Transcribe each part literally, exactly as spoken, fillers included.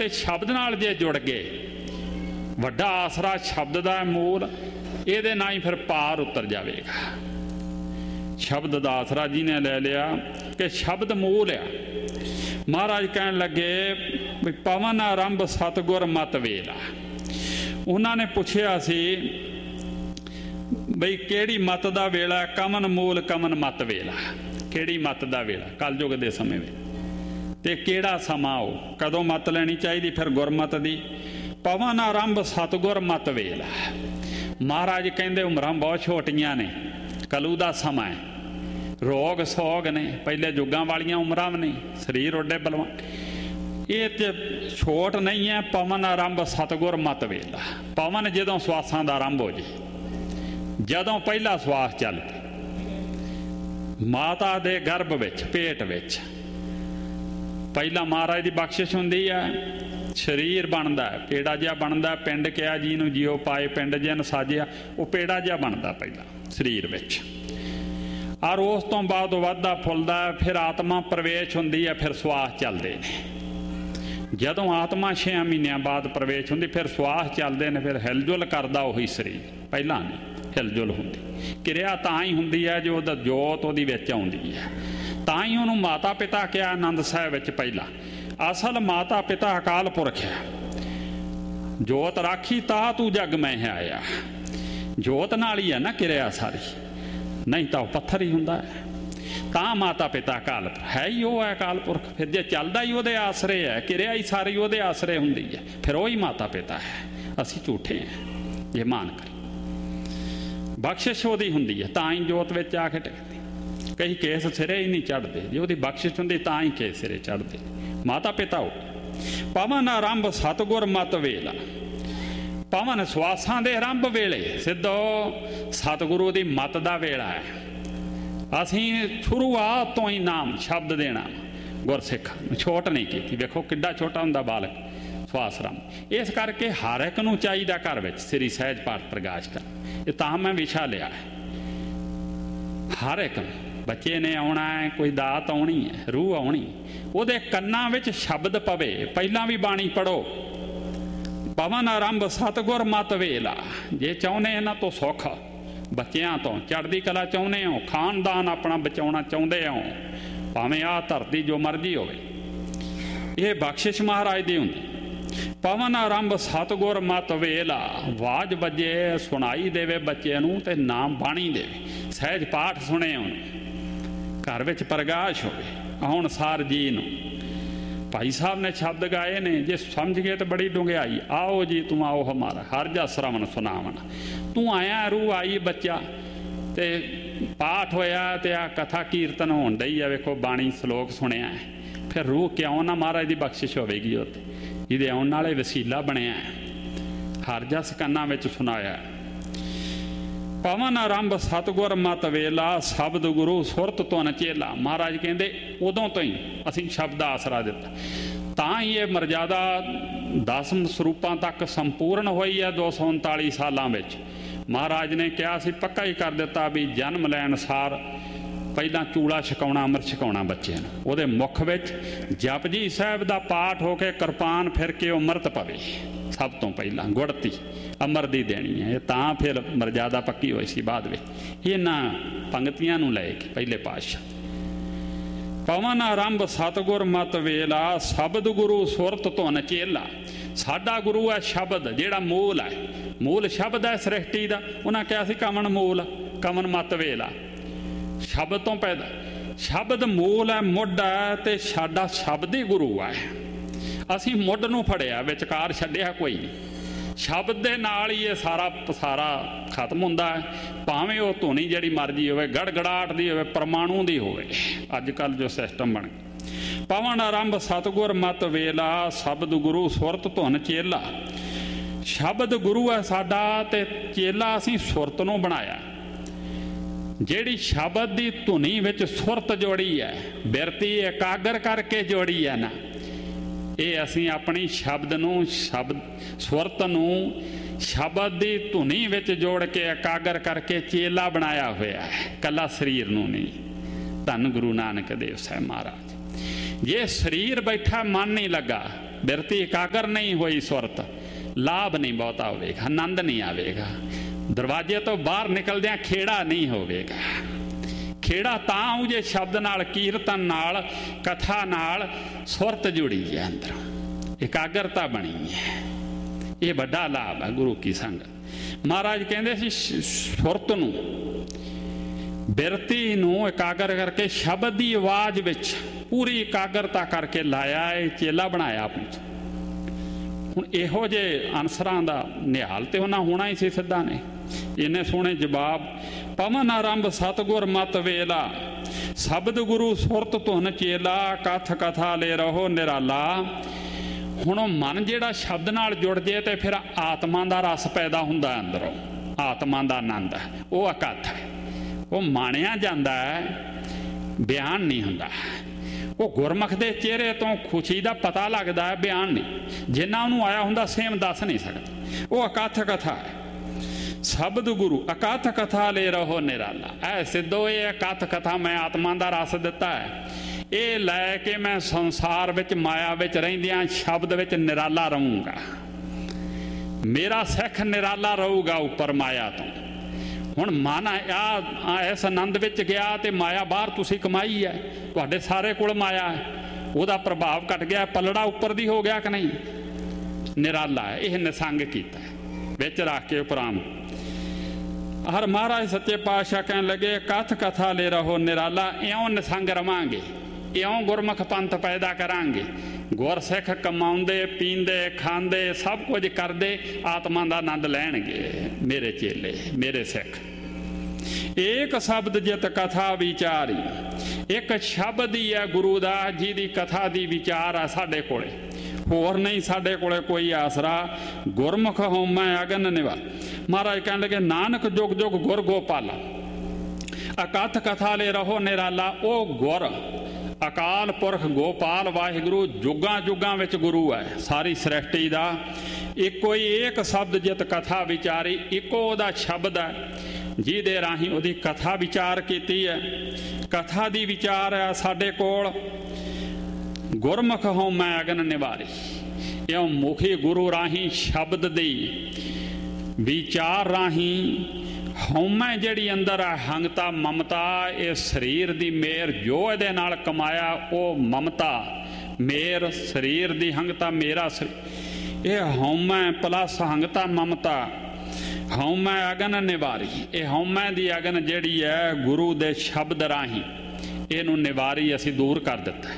तो शब्द नाल जे जुड़ गए, वड्डा आसरा शब्द दा मूल, ये ना ही फिर पार उतर जाएगा। शब्द दा आसरा जी ने ले लिया कि शब्द मूल आ। महाराज कहन लगे भी पवन आरंभ सतगुर मत वेला। उन्होंने पूछया सी बई केड़ी मत दा वेला? कमन मूल कमन मत वेला। केड़ी मत दा वेला? कलयुग दे समय में ते केड़ा समा हो, कदों मत लैनी चाहिए? फिर गुरमत दी। पवन आरंभ सतगुर मत वेला। महाराज कहंदे उमरां बहुत छोटियां ने, कलू दा समा है, रोग सोग ने, पहले जुगां वालियां उमरां ने, शरीर उड्डे बलवान, ये ते छोट नहीं है। पवन आरंभ सतगुर मत वेला। पवन जदों स्वासां दा आरंभ हो जे, जदों पहला श्वास चल पे माता दे गर्भ विच, पेट विच, पहला महाराज की बख्शिश हुंदी है, शरीर बनता है, पेड़ा जिहा बनता, पिंड क्या जी नूं जियो पाए पिंड जिन साजिया, वो पेड़ा जिहा बनता पहला शरीर विच। और उस तो बाद वधदा फुलदा, फिर आत्मा प्रवेश हुंदी है, फिर श्वास चलते हैं। जदों आत्मा छे महीनों बाद प्रवेश हुंदी, फिर श्वास चलते हैं, फिर हिलजुल करदा उही शरीर, पहला नहीं हिलजुल हुंदी। क्रिया तां ही हुंदी है जो उहदा जोत उहदी विच आउंदी है, तां ही उहनूं माता पिता कहा आनंद साहिब विच पहला। असल माता पिता अकाल पुरख है। जोत राखी ता तू जग मैं है आया, जोत नाल ही है ना क्रिया सारी, नहीं तो पत्थर ही हुंदा है। तां माता पिता अकाल है ही वो है अकाल पुरख। फिर जे चलदा ही उहदे आसरे है, क्रिया ही सारी उहदे आसरे हुंदी है, फिर वही माता पिता है। असीं झूठे हैं जे मान कर। बख्शिश उहदी हुंदी है, तां ही जोत विच आके टिकदी। कई केस सिरे ही नहीं चढ़ते, जे उहदी बख्शिश हुंदी तां ही केस सिरे चढ़ते। माता पिता हो। पवन आरंभ सतगुर मत वेला। पवन श्वासां दे आरंभ वेले सिद्धो सतगुरु दी मत दा वेला है। असीं शुरुआत तो ही नाम शब्द देना गुरसिख छोट नहीं की। देखो किड्डा छोटा हुंदा बालक श्वास आरंभ। इस करके हर एक नूं चाहीदा घर विच श्री सहज पाठ प्रकाश कर। ये तां मैं विशा लिया है। हर एक बच्चे ने आउणा है, कोई दात आउणी है, रूह आउणी, ਉਹਦੇ ਕੰਨਾਂ ਵਿੱਚ शब्द पवे। ਪਹਿਲਾਂ भी बाणी पढ़ो। पवन आरंभ सतगुर मत वेला। जे चाहुंदे इन्हां तो सुख, बच्चों तो चढ़दी कला चाहुंदे हो, खानदान अपना बचाउणा चाहुंदे हो, भावें आ धरती जो मर्जी होवे, ये बख्शिश महाराज दी हुंदी। पवन आरंभ सतगुर मत वेला। आवाज बजे सुनाई देवे बच्चे नूं ते नाम बाणी देवे। सहज पाठ सुने हुण, घर विच प्रकाश होवे। आउण सार जी नूं भाई साहब ने शब्द गाए ने, जे समझ गए तो बड़ी डुंगियाई। आओ जी तुम आओ हमारा, हर जा श्रवण सुनावन। तू आया रूह आई बच्चा, ते पाठ होया ते आ कथा कीर्तन होण दई आ। वेखो बाणी श्लोक सुनिया है, फिर रूह क्यों ना महाराज की बख्शिश होवेगी। उत्ते ਇਹਦੇ ਆਉਣ ਨਾਲੇ वसीला ਬਣਿਆ हर जस ਕੰਨਾਂ ਵਿੱਚ ਸੁਣਾਇਆ। पवन आरंभ सतगुर मत वेला, शब्द गुरु सुरत तो नचेला। महाराज कहते उदों तो ही असीं शब्द आसरा दिता, तां ही ये मर्यादा दसम स्वरूपां तक संपूर्ण हुई है। दो सौ उनताली सालों में महाराज ने कहा सी, पक्का ही कर दिता भी जन्म लैन सार ਪਹਿਲਾਂ ਚੂੜਾ ਛਕਾਉਣਾ, ਅੰਮ੍ਰਿਤ ਛਕਾਉਣਾ ਬੱਚੇ ਨੂੰ। ਉਹਦੇ ਮੁੱਖ ਵਿੱਚ ਜਪਜੀ ਸਾਹਿਬ ਦਾ ਪਾਠ ਹੋ ਕੇ ਕਿਰਪਾਨ ਫਿਰ ਕੇ ਅੰਮ੍ਰਿਤ ਪਵੇ। ਸਭ ਤੋਂ ਪਹਿਲਾਂ ਗੁੜਤੀ ਅਮਰ ਦੀ ਦੇਣੀ ਹੈ। ਇਹ ਤਾਂ ਫਿਰ ਮਰਜ਼ਾਦਾ ਪੱਕੀ ਹੋਈ ਸੀ ਬਾਅਦ ਵਿੱਚ ਇਹਨਾਂ ਪੰਗਤੀਆਂ ਨੂੰ ਲੈ ਕੇ ਪਹਿਲੇ ਪਾਤਸ਼ਾਹ। ਪਵਨ ਆਰੰਭ ਸਤਗੁਰ ਮਤ ਵੇਲਾ, ਸ਼ਬਦ ਗੁਰੂ ਸੁਰਤ ਧੁਨ ਚੇਲਾ। ਸਾਡਾ ਗੁਰੂ ਹੈ ਸ਼ਬਦ, ਜਿਹੜਾ ਮੂਲ ਹੈ। ਮੂਲ ਸ਼ਬਦ ਹੈ ਸ੍ਰਿਸ਼ਟੀ ਦਾ। ਉਹਨਾਂ ਕਿਹਾ ਸੀ ਕਮਨ ਮੂਲ ਕਮਨ ਮਤ ਵੇਲਾ। शब्द तो पैदा, शब्द मूल है, मुढ़ है, तो साडा शब्द ही गुरु है। असीं मुढ़ नूं फड़िया, विचकार छड्डिया कोई नहीं। शब्द दे नाल ही ये सारा पसारा खत्म हुंदा है। भावें वो धुनी जिहड़ी मर्जी होवे, गड़गड़ाहट दी होवे, परमाणु दी होवे, अजकल जो सिस्टम बन गया। पवन आरंभ सतगुर मत वेला, शब्द गुरु सुरत धुन चेला। शब्द गुरु है साडा, ते चेला असीं सुरत नूं बनाया। ਜਿਹੜੀ शब्द की धुनी विच सुरत जोड़ी है, बिरती एकागर करके जोड़ी है ना, ये असीं अपनी शब्द नूं शब्द सुरत नूं शब्द की धुनी विच जोड़ के एकागर करके चेला बनाया होया है, कला शरीर नूं नहीं। धन गुरु नानक देव साहिब महाराज। जे शरीर बैठा मन नहीं लगा, ਬਿਰਤੀ ਇਕਾਗਰ ਨਹੀਂ ਹੋਈ ਸੁਰਤ, ਲਾਭ ਨਹੀਂ ਬਹੁਤਾ ਹੋਵੇਗਾ, ਆਨੰਦ ਨਹੀਂ ਆਵੇਗਾ। ਦਰਵਾਜ਼ੇ ਤੋਂ ਬਾਹਰ ਨਿਕਲਦਿਆਂ ਖੇੜਾ ਨਹੀਂ ਹੋਵੇਗਾ। ਖੇੜਾ ਤਾਂ ਆਊ ਜੇ ਸ਼ਬਦ ਨਾਲ, ਕੀਰਤਨ ਨਾਲ, ਕਥਾ ਨਾਲ ਸੁਰਤ ਜੁੜੀ ਹੈ, ਅੰਦਰੋਂ ਇਕਾਗਰਤਾ ਬਣੀ ਹੈ। ਇਹ ਵੱਡਾ ਲਾਭ ਹੈ ਗੁਰੂ ਕੀ ਸੰਗਤ। ਮਹਾਰਾਜ ਕਹਿੰਦੇ ਸੀ ਸੁਰਤ ਨੂੰ, ਬਿਰਤੀ ਨੂੰ ਇਕਾਗਰ ਕਰਕੇ ਸ਼ਬਦ ਦੀ ਆਵਾਜ਼ ਵਿੱਚ ਪੂਰੀ ਇਕਾਗਰਤਾ ਕਰਕੇ ਲਾਇਆ, ਇਹ ਚੇਲਾ ਬਣਾਇਆ ਆਪਣੇ। ਹੁਣ ਇਹੋ ਜਿਹੇ ਅਨਸਰਾਂ ਦਾ ਨਿਹਾਲ ਤੇ ਉਹਨਾਂ ਹੋਣਾ ਹੀ ਸੀ ਸਿੱਧਾ ਨੇ। ਇੰਨੇ ਸੋਹਣੇ ਜਵਾਬ, ਪਵਨ ਆਰੰਭ ਸਤਿਗੁਰ ਮਤ ਵੇਲਾ, ਸ਼ਬਦ ਗੁਰੂ ਸੁਰਤ ਧੁਨ ਚੇਲਾ, ਕਥ ਕਥਾ ਲੈ ਰਹੋ ਨਿਰਾਲਾ। ਹੁਣ ਉਹ ਮਨ ਜਿਹੜਾ ਸ਼ਬਦ ਨਾਲ ਜੁੜ ਜੇ ਤੇ ਫਿਰ ਆਤਮਾ ਦਾ ਰਸ ਪੈਦਾ ਹੁੰਦਾ ਅੰਦਰੋਂ, ਆਤਮਾ ਦਾ ਆਨੰਦ ਹੈ, ਉਹ ਅਕਥ ਹੈ। ਉਹ ਮਾਣਿਆ ਜਾਂਦਾ ਹੈ, ਬਿਆਨ ਨਹੀਂ ਹੁੰਦਾ। ਉਹ ਗੁਰਮੁਖ ਦੇ ਚਿਹਰੇ ਤੋਂ ਖੁਸ਼ੀ ਦਾ ਪਤਾ ਲੱਗਦਾ ਹੈ, ਬਿਆਨ ਨਹੀਂ। ਜਿੰਨਾ ਉਹਨੂੰ ਆਇਆ ਹੁੰਦਾ ਸੇਮ ਦੱਸ ਨਹੀਂ ਸਕਦਾ। ਉਹ ਅਕਥ ਕਥਾ ਹੈ। ਸ਼ਬਦ ਗੁਰੂ ਅਕਥ ਕਥਾ ਲੈ ਰਹੋ ਨਿਰਾਲਾ। ਐ ਸਿੱਧੋ ਇਹ ਅਕਥ ਕਥਾ ਮੈਂ ਆਤਮਾ ਦਾ ਰਸ ਦਿੱਤਾ ਹੈ, ਇਹ ਲੈ ਕੇ ਮੈਂ ਸੰਸਾਰ ਵਿੱਚ ਮਾਇਆ ਵਿੱਚ ਰਹਿੰਦਿਆਂ ਸ਼ਬਦ ਵਿੱਚ ਨਿਰਾਲਾ ਰਹੂੰਗਾ। ਮੇਰਾ ਸਿੱਖ ਨਿਰਾਲਾ ਰਹੂਗਾ ਉੱਪਰ ਮਾਇਆ ਤੋਂ। ਹੁਣ ਮਨ ਆ ਇਸ ਆਨੰਦ ਵਿੱਚ ਗਿਆ ਤੇ ਮਾਇਆ ਬਾਹਰ ਤੁਸੀਂ ਕਮਾਈ ਹੈ, ਤੁਹਾਡੇ ਸਾਰੇ ਕੋਲ ਮਾਇਆ ਹੈ, ਉਹਦਾ ਪ੍ਰਭਾਵ ਘਟ ਗਿਆ, ਪਲੜਾ ਉੱਪਰ ਦੀ ਹੋ ਗਿਆ ਕਿ ਨਹੀਂ? ਨਿਰਾਲਾ ਹੈ, ਇਹ ਨਿਸੰਗ ਕੀਤਾ ਵਿੱਚ ਰੱਖ ਕੇ ਉਪਰਾਮ। ਹਰ ਮਹਾਰਾਜ ਸੱਚੇ ਪਾਤਸ਼ਾਹ ਕਹਿਣ ਲੱਗੇ ਕਥ ਕਥਾ ਲੈ ਰਹੋ ਨਿਰਾਲਾ। ਇਉਂ ਨਿਸੰਗ ਰਵਾਂਗੇ, ਇਉਂ ਗੁਰਮੁਖ ਪੰਥ ਪੈਦਾ ਕਰਾਂਗੇ। ਗੁਰਸਿੱਖ ਕਮਾਉਂਦੇ ਪੀਂਦੇ ਖਾਂਦੇ ਸਭ ਕੁਝ ਕਰਦੇ ਆਤਮਾ ਦਾ ਆਨੰਦ ਲੈਣਗੇ ਮੇਰੇ ਚੇਲੇ, ਮੇਰੇ ਸਿੱਖ। ਏਕ ਸ਼ਬਦ ਜਿਤ ਕਥਾ ਵਿਚਾਰੀ, ਇੱਕ ਸ਼ਬਦ ਹੀ ਹੈ ਗੁਰੂ ਦਾ ਜਿਹਦੀ ਕਥਾ ਦੀ ਵਿਚਾਰ ਆ ਸਾਡੇ ਕੋਲੇ, ਹੋਰ ਨਹੀਂ ਸਾਡੇ ਕੋਲੇ ਕੋਈ ਆਸਰਾ। ਗੁਰਮੁਖ ਹੋਮੈ ਅਗਨ ਨਿਵਾ। ਮਹਾਰਾਜ ਕਹਿਣ ਲੱਗੇ ਨਾਨਕ ਜੁਗ ਜੁਗ ਗੁਰ ਗੋਪਾਲਾ, ਅਕਥ ਕਥਾ ਲੈ ਰਹੋ ਨਿਰਾਲਾ। ਉਹ ਗੁਰ ਅਕਾਲ ਪੁਰਖ ਗੋਪਾਲ ਵਾਹਿਗੁਰੂ ਜੁਗਾਂ ਜੁਗਾਂ ਵਿੱਚ ਗੁਰੂ ਹੈ ਸਾਰੀ ਸ੍ਰਿਸ਼ਟੀ ਦਾ। ਇੱਕੋ ਹੀ ਏਕ ਸ਼ਬਦ ਜਿਤ ਕਥਾ ਵਿਚਾਰੀ, ਇੱਕੋ ਉਹਦਾ ਸ਼ਬਦ ਹੈ ਜਿਹਦੇ ਰਾਹੀਂ ਉਹਦੀ ਕਥਾ ਵਿਚਾਰ ਕੀਤੀ ਹੈ। ਕਥਾ ਦੀ ਵਿਚਾਰ ਹੈ ਸਾਡੇ ਕੋਲ। ਗੁਰਮੁਖ ਹੋਮੈ ਅਗਨ ਨਿਵਾਰੀ, ਇਉਂ ਮੁਖੀ ਗੁਰੂ ਰਾਹੀਂ ਸ਼ਬਦ ਦੀ ਵਿਚਾਰ ਰਾਹੀਂ ਹਉਮੈ ਜਿਹੜੀ ਅੰਦਰ ਹੈ, ਹੰਗਤਾ ਮਮਤਾ, ਇਹ ਸਰੀਰ ਦੀ ਮੇਰ ਜੋ ਇਹਦੇ ਨਾਲ ਕਮਾਇਆ ਉਹ ਮਮਤਾ ਮੇਰ, ਸਰੀਰ ਦੀ ਹੰਗਤਾ ਮੇਰਾ ਸਰੀਰ, ਇਹ ਹਉਮੈ ਪਲਸ ਹੰਗਤਾ ਮਮਤਾ, ਹਉਮੈ ਅਗਨ ਨਿਵਾਰੀ। ਇਹ ਹਉਮੈ ਦੀ ਅਗਨ ਜਿਹੜੀ ਹੈ ਗੁਰੂ ਦੇ ਸ਼ਬਦ ਰਾਹੀਂ ਇਹਨੂੰ ਨਿਵਾਰੀ ਅਸੀਂ ਦੂਰ ਕਰ ਦਿੱਤਾ।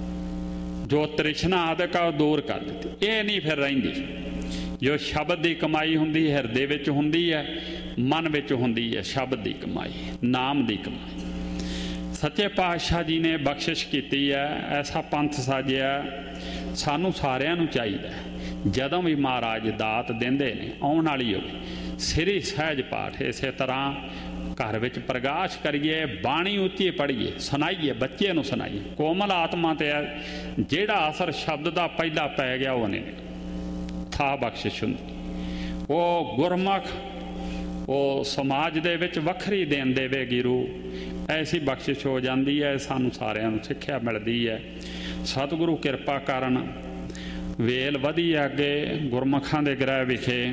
ਜੋ ਤ੍ਰਿਸ਼ਨਾ ਆਦਿਕ ਉਹ ਦੂਰ ਕਰ ਦਿੱਤੀ, ਇਹ ਨਹੀਂ ਫਿਰ ਰਹਿੰਦੀ। ਜੋ ਸ਼ਬਦ ਦੀ ਕਮਾਈ ਹੁੰਦੀ ਹਿਰਦੇ ਵਿੱਚ ਹੁੰਦੀ ਹੈ, ਮਨ ਵਿੱਚ ਹੁੰਦੀ ਹੈ ਸ਼ਬਦ ਦੀ ਕਮਾਈ, ਨਾਮ ਦੀ ਕਮਾਈ। ਸੱਚੇ ਪਾਤਸ਼ਾਹ ਜੀ ਨੇ ਬਖਸ਼ਿਸ਼ ਕੀਤੀ ਹੈ, ਐਸਾ ਪੰਥ ਸਾਜਿਆ। ਸਾਨੂੰ ਸਾਰਿਆਂ ਨੂੰ ਚਾਹੀਦਾ ਜਦੋਂ ਵੀ ਮਹਾਰਾਜ ਦਾਤ ਦਿੰਦੇ ਨੇ ਆਉਣ ਵਾਲੀ ਹੋਵੇ ਸ੍ਰੀ ਸਹਿਜ ਪਾਠ ਇਸੇ ਤਰ੍ਹਾਂ ਘਰ ਵਿੱਚ ਪ੍ਰਕਾਸ਼ ਕਰੀਏ, ਬਾਣੀ ਉੱਚੀ ਪੜ੍ਹੀਏ, ਸੁਣਾਈਏ, ਬੱਚੇ ਨੂੰ ਸੁਣਾਈਏ। ਕੋਮਲ ਆਤਮਾ ਤੇ ਜਿਹੜਾ ਅਸਰ ਸ਼ਬਦ ਦਾ ਪਹਿਲਾਂ ਪੈ ਗਿਆ ਉਹ ਨਹੀਂ ਥਾ ਬਖਸ਼ਿਸ਼ ਹੁੰਦੀ। ਉਹ ਗੁਰਮੁਖ ਉਹ ਸਮਾਜ ਦੇ ਵਿੱਚ ਵੱਖਰੀ ਦੇਣ ਦੇਵੇਗੀ ਰੂਹ, ਐਸੀ ਬਖਸ਼ਿਸ਼ ਹੋ ਜਾਂਦੀ ਹੈ। ਸਾਨੂੰ ਸਾਰਿਆਂ ਨੂੰ ਸਿੱਖਿਆ ਮਿਲਦੀ ਹੈ। ਸਤਿਗੁਰੂ ਕਿਰਪਾ ਕਰਨ ਵੇਲ ਵਧੀ ਅੱਗੇ ਗੁਰਮੁਖਾਂ ਦੇ ਗ੍ਰਹਿ ਵਿਖੇ।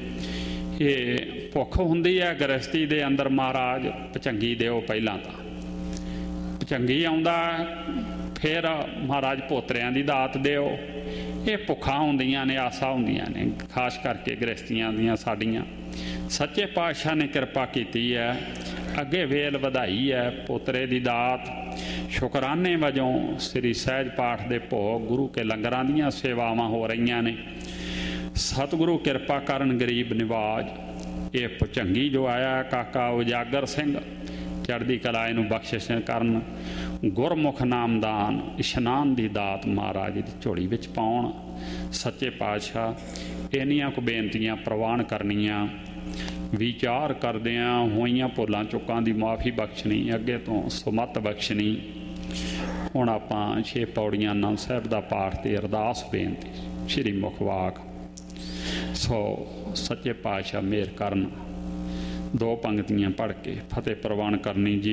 ਇਹ ਭੁੱਖ ਹੁੰਦੀ ਹੈ ਗ੍ਰਸਤੀ ਦੇ ਅੰਦਰ, ਮਹਾਰਾਜ ਭਚੰਗੀ ਦਿਓ ਪਹਿਲਾਂ ਤਾਂ। ਭਚੰਗੀ ਆਉਂਦਾ ਫਿਰ ਮਹਾਰਾਜ ਪੋਤਰਿਆਂ ਦੀ ਦਾਤ ਦਿਓ। ਇਹ ਭੁੱਖਾਂ ਹੁੰਦੀਆਂ ਨੇ, ਆਸਾਂ ਹੁੰਦੀਆਂ ਨੇ, ਖਾਸ ਕਰਕੇ ਗ੍ਰਸਤੀਆਂ ਦੀਆਂ ਸਾਡੀਆਂ। ਸੱਚੇ ਪਾਤਸ਼ਾਹ ਨੇ ਕਿਰਪਾ ਕੀਤੀ ਹੈ, ਅੱਗੇ ਵੇਲ ਵਧਾਈ ਹੈ ਪੋਤਰੇ ਦੀ ਦਾਤ। ਸ਼ੁਕਰਾਨੇ ਵਜੋਂ ਸ੍ਰੀ ਸਹਿਜ ਪਾਠ ਦੇ ਭੋਗ, ਗੁਰੂ ਕੇ ਲੰਗਰਾਂ ਦੀਆਂ ਸੇਵਾਵਾਂ ਹੋ ਰਹੀਆਂ ਨੇ। ਸਤਿਗੁਰੂ ਕਿਰਪਾ ਕਰਨ ਗਰੀਬ ਨਿਵਾਜ। ਇਹ ਭੁਚੰਗੀ ਜੋ ਆਇਆ ਕਾਕਾ ਉਜਾਗਰ ਸਿੰਘ, ਚੜ੍ਹਦੀ ਕਲਾ ਇਹਨੂੰ ਬਖਸ਼ਿਸ਼ ਕਰਨ। ਗੁਰਮੁਖ ਨਾਮਦਾਨ ਇਸ਼ਨਾਨ ਦੀ ਦਾਤ ਮਹਾਰਾਜ ਦੀ ਝੋਲੀ ਵਿੱਚ ਪਾਉਣ। ਸੱਚੇ ਪਾਤਸ਼ਾਹ ਇੰਨੀਆਂ ਕੁ ਬੇਨਤੀਆਂ ਪ੍ਰਵਾਨ ਕਰਨੀਆਂ, ਵਿਚਾਰ ਕਰਦਿਆਂ ਹੋਈਆਂ ਭੁੱਲਾਂ ਚੁੱਕਾਂ ਦੀ ਮਾਫੀ ਬਖਸ਼ਣੀ, ਅੱਗੇ ਤੋਂ ਸੁਮਤ ਬਖਸ਼ਣੀ। ਹੁਣ ਆਪਾਂ ਛੇ ਪੌੜੀਆਂ ਆਨੰਦ ਸਾਹਿਬ ਦਾ ਪਾਠ ਤੇ ਅਰਦਾਸ ਬੇਨਤੀ ਸ਼੍ਰੀ ਮੁਖਵਾਕ। ਸੋ ਸੱਚੇ ਪਾਤਸ਼ਾਹ ਮਿਹਰ ਕਰਨ। ਦੋ ਪੰਗਤੀਆਂ ਪੜ੍ਹ ਕੇ ਫਤਿਹ ਪ੍ਰਵਾਨ ਕਰਨੀ ਜੀ।